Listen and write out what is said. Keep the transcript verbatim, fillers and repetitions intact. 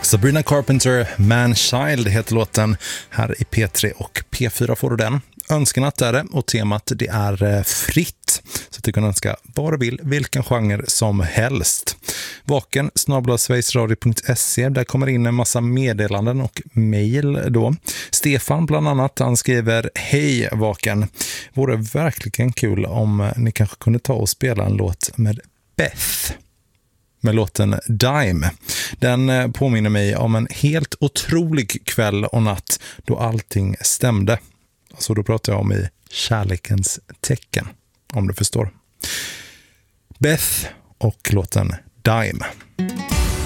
Sabrina Carpenter, Man-Child heter låten här i P tre och P fyra får du den. Önskenatt är det och temat det är fritt så att du kan önska vad du vill, vilken genre som helst. Vaken snabel-a sverigesradio punkt se, där kommer in en massa meddelanden och mejl då. Stefan bland annat, han skriver: Hej Vaken, vore verkligen kul om ni kanske kunde ta och spela en låt med Beth. Med låten Dime. Den påminner mig om en helt otrolig kväll och natt då allting stämde. Alltså då pratar jag om i kärlekens tecken, om du förstår. Beth och låten Dime.